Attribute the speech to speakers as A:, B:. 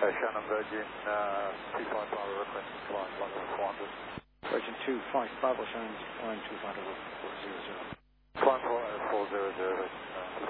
A: Shannon Virgin 255 requesting flight level 400.
B: Virgin 255, Shannon, climb 255 over 400.
A: Climb 400.